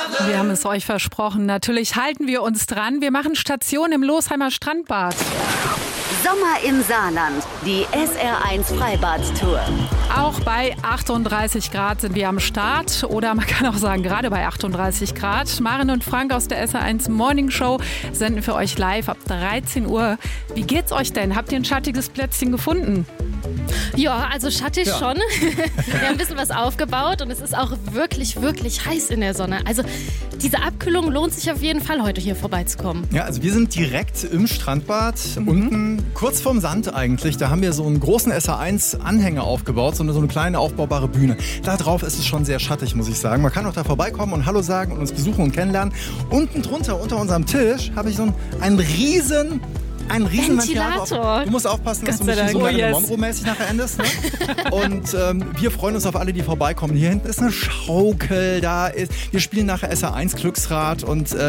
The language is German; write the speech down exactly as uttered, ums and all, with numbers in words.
Wir haben es euch versprochen. Natürlich halten wir uns dran. Wir machen Station im Losheimer Strandbad. Sommer im Saarland, die S R eins Freibad-Tour. Auch bei achtunddreißig Grad sind wir am Start. Oder man kann auch sagen, gerade bei achtunddreißig Grad. Maren und Frank aus der S R eins Morning Show senden für euch live ab dreizehn Uhr. Wie geht's euch denn? Habt ihr ein schattiges Plätzchen gefunden? Ja, also schattig Ja. schon. Wir haben ein bisschen was aufgebaut und es ist auch wirklich, wirklich heiß in der Sonne. Also diese Abkühlung lohnt sich auf jeden Fall, heute hier vorbeizukommen. Ja, also wir sind direkt im Strandbad, Mhm. unten kurz vorm Sand eigentlich. Da haben wir so einen großen S R eins Anhänger aufgebaut, so eine, so eine kleine aufbaubare Bühne. Da drauf ist es schon sehr schattig, muss ich sagen. Man kann auch da vorbeikommen und Hallo sagen und uns besuchen und kennenlernen. Unten drunter, unter unserem Tisch, habe ich so einen, einen riesen... Ein riesen Ventilator. Du musst aufpassen, dass Gott du sei nicht so Dank. Marilyn Oh, yes. Monroe-mäßig nachher endest. Ne? Und ähm, wir freuen uns auf alle, die vorbeikommen. Hier hinten ist eine Schaukel, da ist, wir spielen nachher S R eins Glücksrad und äh,